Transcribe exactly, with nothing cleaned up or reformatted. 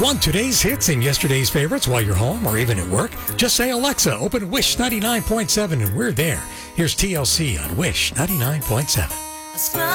Want today's hits and yesterday's favorites while you're home or even at work? Just say, Alexa, open Wish ninety-nine point seven, and we're there. Here's T L C on Wish ninety-nine point seven.